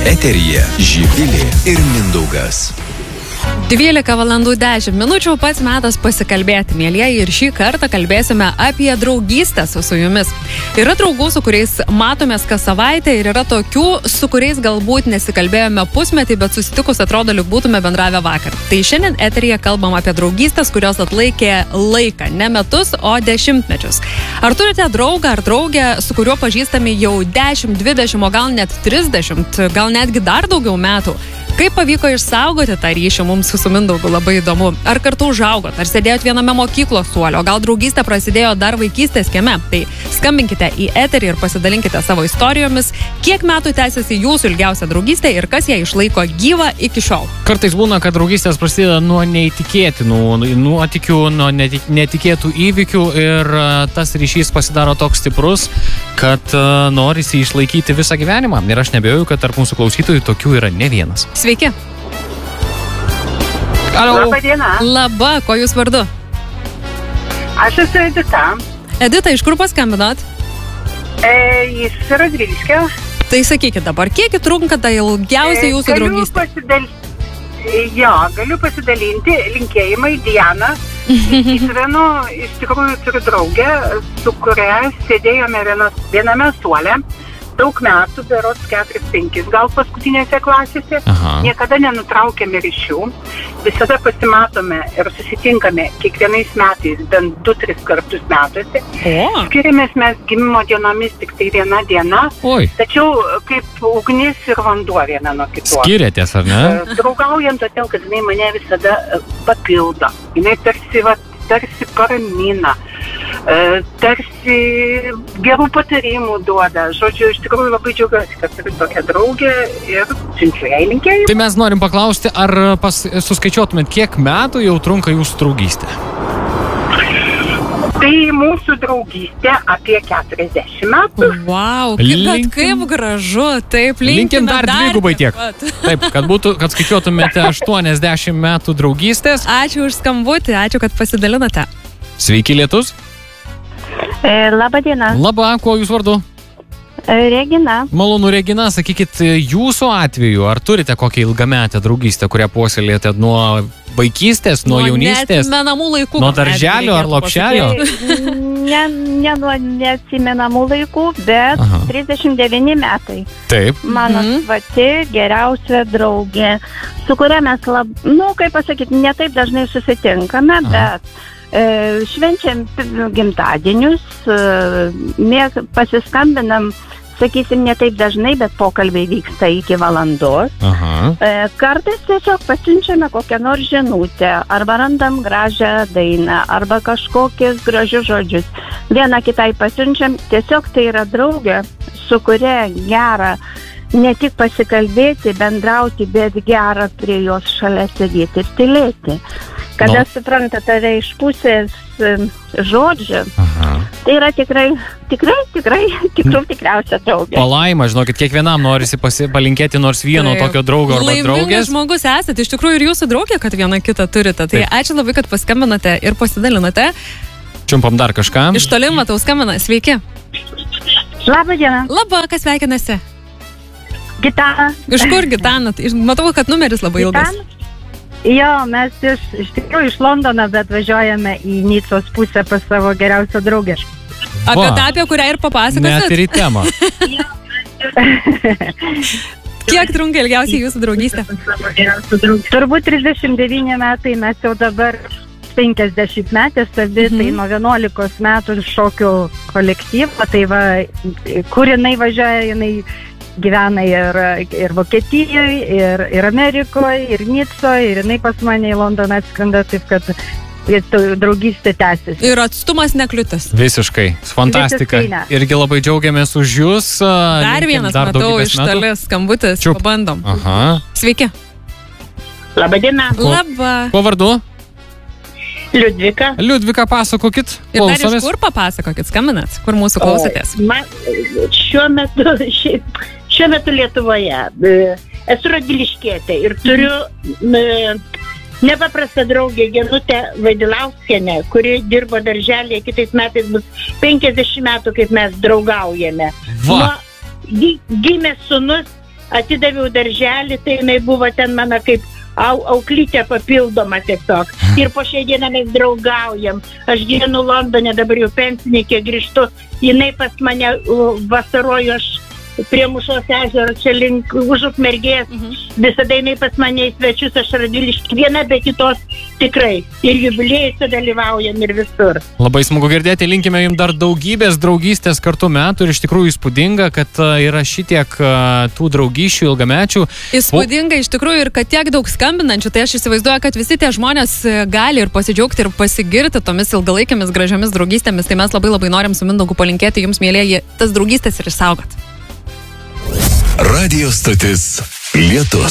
Eteryje Živilė ir Mindaugas. 12:10, pats metas pasikalbėti, mielieji, ir šį kartą kalbėsime apie draugystę su jumis. Yra draugų, su kuriais matomės kas savaitę, ir yra tokių, su kuriais galbūt nesikalbėjome pusmetį, bet susitikus atrodo, lyg būtume bendravę vakar. Tai šiandien eteryje kalbam apie draugystės, kurios atlaikė laiką, ne metus, o dešimtmečius. Ar turite draugą ar draugę, su kuriuo pažįstami jau 10, 20, o gal net 30, gal netgi dar daugiau metų? Kaip pavyko išsaugoti tą ryšį, mums su Mindaugu labai įdomu. Ar kartu užaugot, ar sėdėjot viename mokyklos suole, o gal draugystė prasidėjo dar vaikystės kieme? Tai skambinkite į eterį ir pasidalinkite savo istorijomis, kiek metų tęsiasi jūsų ilgiausia draugystė ir kas ją išlaiko gyvą iki šiol. Kartais būna, kad draugystės prasideda nuo neįtikėtinų nuotykių, nuo netikėtų įvykių ir tas ryšys pasidaro toks stiprus, kad norisi išlaikyti visą gyvenimą. Ir aš neabejoju, kad tarp mūsų klausytojų tokių yra ne vienas. Sveiki. Halo. Labą dieną. Laba, ko jūs vardu? Aš esu Edita. Edita, iš kur paskambinot? Iš Radviliškio. Tai sakykit dabar, kiek trunka ta ilgiausia jūsų draugystė? Galiu pasidalinti. Linkėjimai, Diana. Įsivenu, iš tikrųjų turiu draugę, su kuria sėdėjome viename suole. Daug metų, berods 4-5, gal paskutinėse klasėse. Niekada nenutraukėme ryšių. Visada pasimatome ir susitinkame kiekvienais metais, bent 2-3 kartus metuose. Skiriamės mes gimimo dienomis tik tai viena diena. Tačiau kaip ugnis ir vanduo viena nuo kitos. Skiriatės, ar ne? Draugaujant todėl, kad jinai mane visada papildo. Jinai tarsi paramina. Tarsi gerų patarimų duoda. Žodžiu, iš tikrųjų labai džiaugiuosi, kad turiu tokią draugę ir siunčiu jai linkėjimų. Tai mes norim paklausti, ar suskaičiuotumėt, kiek metų jau trunka jūsų draugystė? Tai mūsų draugystė apie 40 metų. Wow, kaip gražu. Taip, linkim dar dvigubai tiek. Taip, kad skaičiuotumėte 80 metų draugystės. Ačiū už skambutį, ačiū, kad pasidalinote. Sveiki, lietus. Labą dieną. Labą, kuo jūs vardu? Regina. Malonu, Regina, sakykit, jūsų atveju, ar turite kokią ilgametę draugystę, kurią puoselėjate nuo vaikystės, nuo jaunystės? Neatsimenamų laikų. Nuo darželio ar lopšelio? Ne nuo neatsimenamų laikų, bet 39 metai. Taip. Mano pati geriausia draugė, su kuria mes kaip pasakyti, ne taip dažnai susitinkame, bet švenčiam gimtadienius, pasiskambinam, sakysim, ne taip dažnai, bet pokalbiai vyksta iki valandos. Kartais tiesiog pasiunčiame kokią nors žinutę, arba randam gražią dainą, arba kažkokius gražius žodžius. Vieną kitai pasiunčiam, tiesiog tai yra draugė, su kuria gera ne tik pasikalbėti, bendrauti, bet gera prie jos šalia sėdėti ir tylėti. Kada supranta tave iš pusės žodžių, tai yra tikriausia draugė. Palaima, žinokit, kiekvienam norisi palinkėti nors vieno tokio draugo arba draugės. Laimingas žmogus esate, iš tikrųjų ir jūsų draugė, kad vieną kitą turite. Tai ačiū labai, kad paskambinote ir pasidalinote. Čiumpam dar kažką. Iš toli matau skambina. Sveiki. Labą dieną. Labą, kas sveikinasi? Gitana. Iš kur Gitana? Matau, kad numeris labai ilgas. Jo, mes iš tikrųjų iš Londono, bet važiuojame į Nicos pusę pas savo geriausią draugę. Apie tą, apie kurią ir papasakosit? Net ir į temą. Kiek trunka ilgiausiai jūsų draugystė? Turbūt 39 metai, mes jau dabar 50 metės, tai nuo 11 metų šokių kolektyvo, tai va, kur jinai važiuoja, jinai gyvena ir Vokietijoje, ir Amerikoje, ir Nicoje, ir jinai pas mane į Londoną atskrenda, taip kad draugystė tęsiasi. Ir atstumas nekliūtis. Visiškai, fantastika. Irgi labai džiaugiamės už jūs. Dar vienas, matau, iš toli skambutis, pabandom. Sveiki. Labą dieną. Labą. Kuo vardu? Liudvika. Liudvika, pasakokit. Ir dar iš kur papasakokit, skambinat, kur mūsų klausotės? Šiuo metu Lietuvoje. Esu radviliškietė ir turiu nepaprastą draugę Genutę Vaidilauskienę, kuri dirbo darželėje, kitais metais bus 50 metų, kaip mes draugaujame. Gimė sūnus atidaviau darželį, tai jinai buvo ten mano kaip auklytė papildoma tiesiog. Ir po šiai dieną mes draugaujam. Aš gyvenu Londone, dabar jau pensininkė, grįžtu. Jinai pas mane vasaroju, aš prie Mūšos ežero, čia link už Ukmergės. Visada jinai pas mane į svečius, aš Radvilišky, viena be kitos tikrai. Ir jubiliejose dalyvaujam ir visur. Labai smagu girdėti, linkime jums dar daugybės draugystės kartu metų ir iš tikrųjų įspūdinga, kad yra šitiek tų draugysčių ilgamečių. Įspūdinga iš tikrųjų ir kad tiek daug skambinančių, tai aš įsivaizduoju, kad visi tie žmonės gali ir pasidžiaugti ir pasigirti tomis ilgalaikėmis gražiomis draugystėmis. Tai mes labai norim su Mindaugu palinkėti jums, mėlėjai, tas draugystės ir išsaugot. Radio stotis Lietus.